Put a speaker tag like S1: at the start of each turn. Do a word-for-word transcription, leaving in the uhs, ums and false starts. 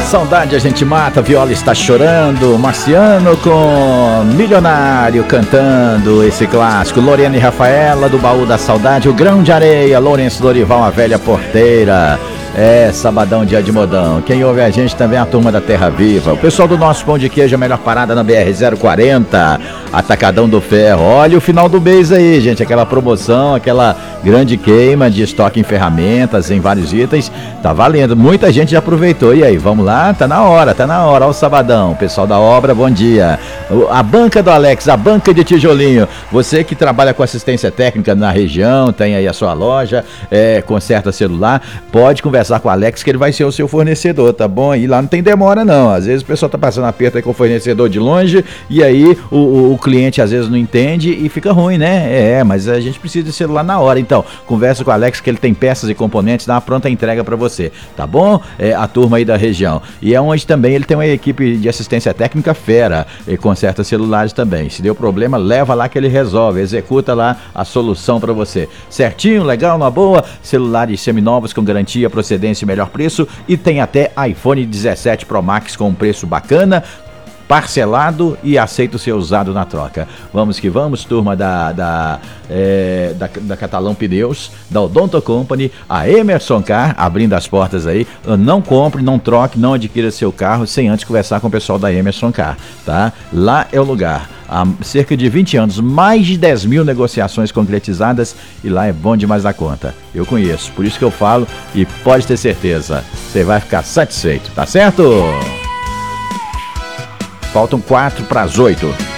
S1: Saudade a gente mata, Viola está chorando, Marciano com Milionário cantando esse clássico, Loriane e Rafaela do Baú da Saudade, o Grão de Areia, Lourenço Dorival, a Velha Porteira. É, sabadão, dia de modão. Quem ouve a gente também é a turma da Terra Viva. O pessoal do nosso Pão de Queijo, a melhor parada na B R zero quarenta, Atacadão do Ferro. Olha o final do mês aí, gente, aquela promoção, aquela grande queima de estoque em ferramentas, em vários itens, tá valendo. Muita gente já aproveitou. E aí, vamos lá? Tá na hora, tá na hora. Olha o sabadão. Pessoal da obra, bom dia. A banca do Alex, a banca de tijolinho. Você que trabalha com assistência técnica na região, tem aí a sua loja, é, conserta celular, pode conversar com o Alex que ele vai ser o seu fornecedor, tá bom? E lá não tem demora não, às vezes o pessoal tá passando aperto aí com o fornecedor de longe e aí o, o, o cliente às vezes não entende e fica ruim, né? É, mas a gente precisa de celular na hora, então conversa com o Alex que ele tem peças e componentes, dá uma pronta entrega pra você, tá bom? É a turma aí da região. E é onde também ele tem uma equipe de assistência técnica fera e conserta celulares também. Se deu problema, leva lá que ele resolve, executa lá a solução pra você. Certinho, legal, na boa? Celulares seminovos com garantia, procedência e melhor preço, e tem até iPhone dezessete Pro Max com um preço bacana, parcelado e aceita o seu usado na troca. Vamos que vamos, turma da, da, é, da, da Catalão Pneus, da Odonto Company, a Emerson Car, abrindo as portas aí. Não compre, não troque, não adquira seu carro sem antes conversar com o pessoal da Emerson Car, tá? Lá é o lugar. Há cerca de vinte anos, mais de dez mil negociações concretizadas e lá é bom demais da conta. Eu conheço, por isso que eu falo e pode ter certeza, você vai ficar satisfeito, tá certo? Faltam quatro para as oito.